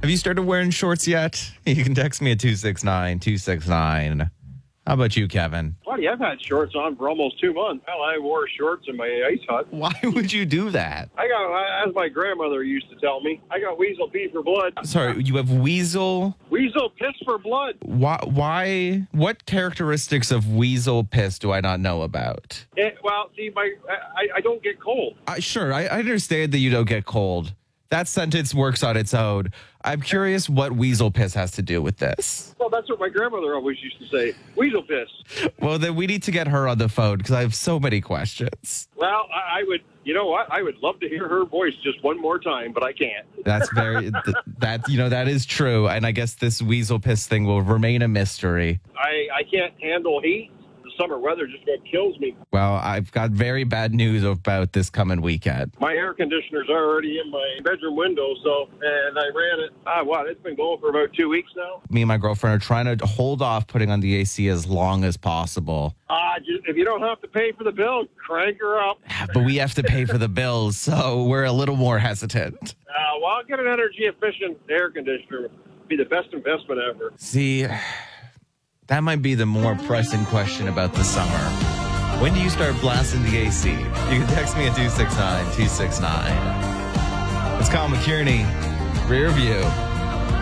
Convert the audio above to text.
Have you started wearing shorts yet? You can text me at 269-269. How about you, Kevin? Buddy, I've had shorts on for almost 2 months. Hell, I wore shorts in my ice hut. Why would you do that? As my grandmother used to tell me, I got weasel pee for blood. Sorry, you have weasel? Weasel piss for blood. Why? What characteristics of weasel piss do I not know about? I don't get cold. Sure, I understand that you don't get cold. That sentence works on its own. I'm curious what weasel piss has to do with this. Well, that's what my grandmother always used to say. Weasel piss. Well, then we need to get her on the phone because I have so many questions. Well, I would, you know what? I would love to hear her voice just one more time, but I can't. That's that is true. And I guess this weasel piss thing will remain a mystery. I can't handle heat. Summer weather just about kills me. Well, I've got very bad news about this coming weekend. My air conditioner's already in my bedroom window, and I ran it. It's been going for about 2 weeks now. Me and my girlfriend are trying to hold off putting on the AC as long as possible. If you don't have to pay for the bill, crank her up. But we have to pay for the bills, so we're a little more hesitant. I'll get an energy-efficient air conditioner. It'd be the best investment ever. See, that might be the more pressing question about the summer. When do you start blasting the AC? You can text me at 269-269. It's Kyle McKierney, Rear View.